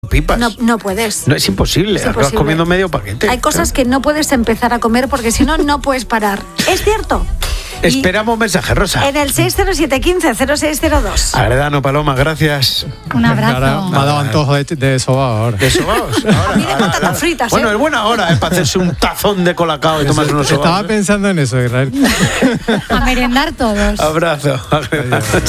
pipas. No puedes. No, es imposible. Acabas comiendo medio paquete. Hay cosas que no puedes empezar a comer porque si no, no puedes parar. ¿Es cierto? Esperamos mensaje, Rosa. En el 607-15-0602. Agredano, Paloma, gracias. Un abrazo. Ahora me ha dado antojo de sobao ahora. ¿De sobaos? A mí de patatas fritas, Bueno, es buena hora para hacerse un tazón de colacao y tomarse unos sobaos. Estaba pensando en eso, Israel. A merendar todos. Abrazo.